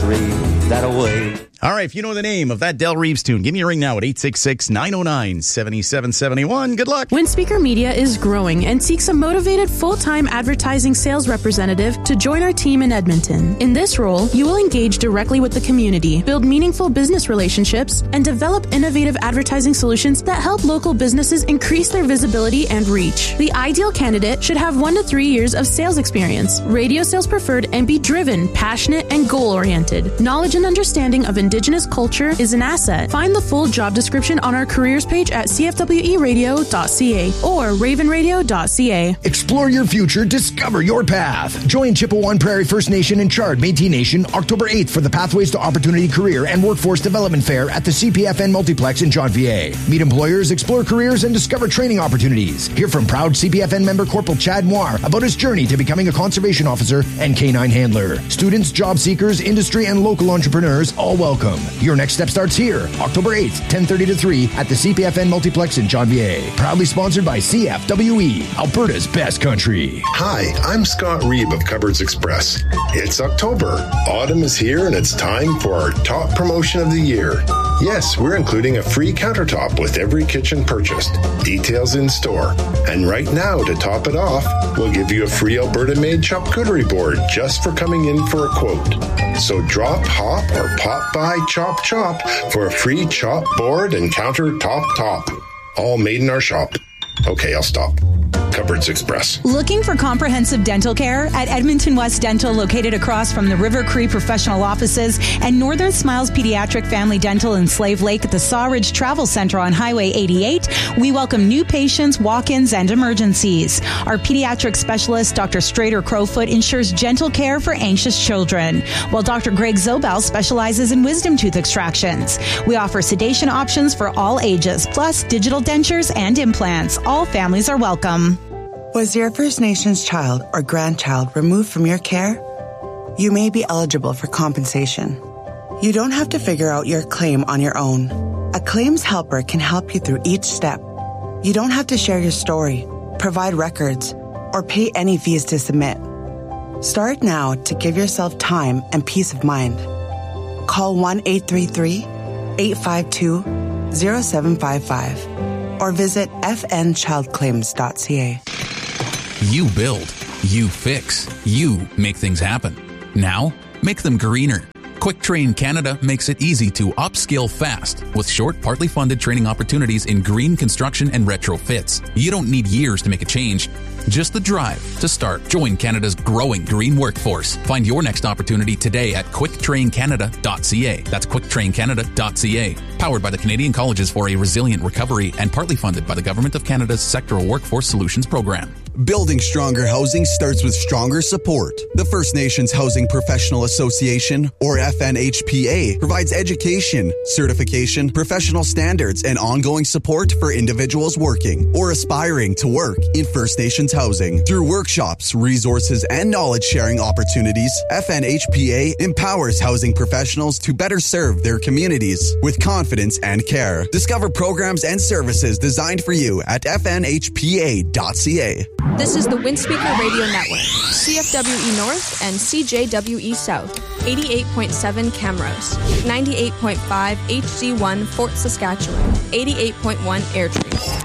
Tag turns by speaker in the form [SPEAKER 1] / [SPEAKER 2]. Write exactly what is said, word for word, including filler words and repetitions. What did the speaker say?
[SPEAKER 1] misery that away.
[SPEAKER 2] All right, if you know the name of that Del Reeves tune, give me a ring now at eight six six, nine oh nine, seven seven seven one. Good luck.
[SPEAKER 3] Windspeaker Media is growing and seeks a motivated full-time advertising sales representative to join our team in Edmonton. In this role, you will engage directly with the community, build meaningful business relationships, and develop innovative advertising solutions that help local businesses increase their visibility and reach. The ideal candidate should have one to three years of sales experience, radio sales preferred, and be driven, passionate, and goal-oriented. Knowledge and understanding of Indigenous culture is an asset. Find the full job description on our careers page at c f w e radio dot c a or raven radio dot c a.
[SPEAKER 4] Explore your future, discover your path. Join Chippewan Prairie First Nation and Chard Métis Nation October eighth for the Pathways to Opportunity Career and Workforce Development Fair at the C P F N Multiplex in John V A. Meet employers, explore careers, and discover training opportunities. Hear from proud C P F N member Corporal Chad Moir about his journey to becoming a conservation officer and canine handler. Students, job seekers, industry, and local entrepreneurs all welcome. Your next step starts here, October eighth, ten thirty to three at the C P F N Multiplex in John V A. Proudly sponsored by C F W E, Alberta's best country.
[SPEAKER 5] Hi, I'm Scott Reeb of Cupboards Express. It's October. Autumn is here and it's time for our top promotion of the year. Yes, we're including a free countertop with every kitchen purchased. Details in store. And right now, to top it off, we'll give you a free Alberta-made charcuterie board just for coming in for a quote. So drop, hop, or pop by Chop Chop for a free chop board and countertop top. All made in our shop. Okay, I'll stop. Cupboards Express.
[SPEAKER 6] Looking for comprehensive dental care? At Edmonton West Dental, located across from the River Cree Professional Offices and Northern Smiles Pediatric Family Dental in Slave Lake at the Sawridge Travel Center on Highway eighty-eight, we welcome new patients, walk-ins, and emergencies. Our pediatric specialist, Doctor Strader Crowfoot, ensures gentle care for anxious children, while Doctor Greg Zobel specializes in wisdom tooth extractions. We offer sedation options for all ages, plus digital dentures and implants. All families are welcome.
[SPEAKER 7] Was your First Nations child or grandchild removed from your care? You may be eligible for compensation. You don't have to figure out your claim on your own. A claims helper can help you through each step. You don't have to share your story, provide records, or pay any fees to submit. Start now to give yourself time and peace of mind. Call one eight three three, eight five two, zero seven five five or visit f n child claims dot c a.
[SPEAKER 8] You build, you fix, you make things happen. Now, make them greener. Quick Train Canada makes it easy to upskill fast with short, partly funded training opportunities in green construction and retrofits. You don't need years to make a change, just the drive to start. Join Canada's growing green workforce. Find your next opportunity today at quick train canada dot c a. That's quick train canada dot c a. Powered by the Canadian Colleges for a Resilient Recovery and partly funded by the Government of Canada's Sectoral Workforce Solutions Program.
[SPEAKER 9] Building stronger housing starts with stronger support. The First Nations Housing Professional Association, or F N H P A, provides education, certification, professional standards, and ongoing support for individuals working or aspiring to work in First Nations housing. Through workshops, resources, and knowledge-sharing opportunities, F N H P A empowers housing professionals to better serve their communities with confidence and care. Discover programs and services designed for you at f n h p a dot c a.
[SPEAKER 10] This is the Windspeaker Radio Network, C F W E North and C J W E South, eighty-eight point seven Camrose, ninety-eight point five H C one Fort Saskatchewan, eighty-eight point one Airdrie.